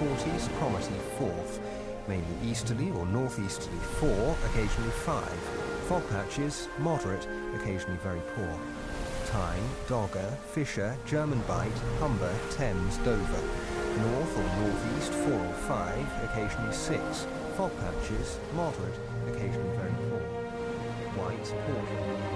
40s, Cromarty 4th. Mainly easterly or northeasterly 4, occasionally 5. Fog patches, moderate, occasionally very poor. Tyne, Dogger, Fisher, German Bight, Humber, Thames, Dover. North or northeast 4 or 5, occasionally 6. Fog patches, moderate, occasionally very poor. White, Portland.